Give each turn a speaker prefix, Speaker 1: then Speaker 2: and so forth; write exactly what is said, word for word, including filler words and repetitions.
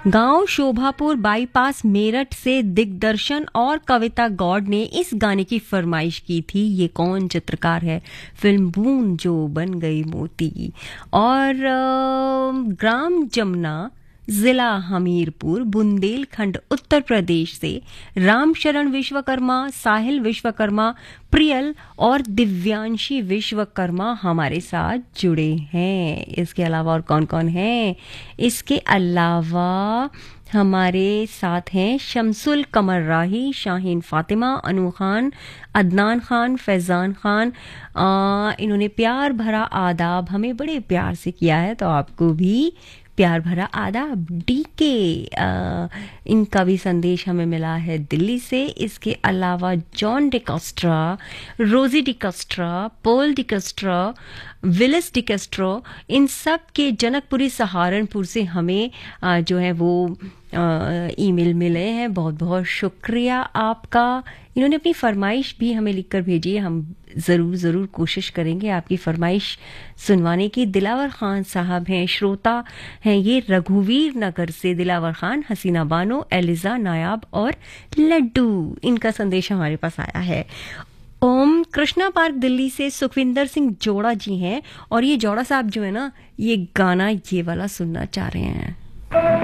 Speaker 1: गांव शोभापुर बाईपास मेरठ से दिग्दर्शन और कविता गौड़ ने इस गाने की फरमाइश की थी। ये कौन चित्रकार है? फिल्म बूंद जो बन गई मोती। और अ, ग्राम जमुना, जिला हमीरपुर, बुंदेलखंड, उत्तर प्रदेश से रामशरण विश्वकर्मा, साहिल विश्वकर्मा, प्रियल और दिव्यांशी विश्वकर्मा हमारे साथ जुड़े हैं। इसके अलावा और कौन कौन है? इसके अलावा हमारे साथ हैं शमसुल कमर राही, शाहीन फातिमा, अनु खान, अदनान खान, फैजान खान। आ, इन्होंने प्यार भरा आदाब हमें बड़े प्यार से किया है, तो आपको भी प्यार भरा आदाब। डी के इनका भी संदेश हमें मिला है दिल्ली से। इसके अलावा जॉन डिकस्ट्रा, रोजी डिकस्ट्रा, पोल डिकस्ट्रा, विलिस डिकस्ट्रा, इन सब के जनकपुरी सहारनपुर से हमें आ, जो है वो ईमेल मिले हैं। बहुत बहुत शुक्रिया आपका। इन्होंने अपनी फरमाइश भी हमें लिखकर भेजी है। हम ज़रूर ज़रूर कोशिश करेंगे आपकी फरमाइश सुनवाने की। दिलावर खान साहब हैं, श्रोता हैं ये रघुवीर नगर से। दिलावर खान, हसीना बानो, एलिजा नायाब और लड्डू, इनका संदेश हमारे पास आया है। ओम कृष्णा पार्क दिल्ली से सुखविंदर सिंह जोड़ा जी हैं, और ये जोड़ा साहब जो है ना, ये गाना ये वाला सुनना चाह रहे हैं।